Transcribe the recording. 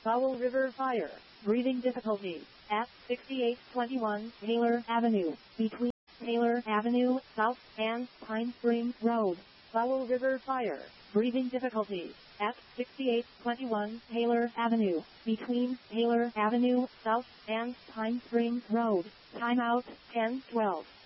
Powell River Fire. Breathing difficulties at 6821 Taylor Avenue, between Taylor Avenue South and Pine Springs Road. Powell River Fire. Breathing difficulties at 6821 Taylor Avenue, between Taylor Avenue South and Pine Springs Road. Timeout 10:12.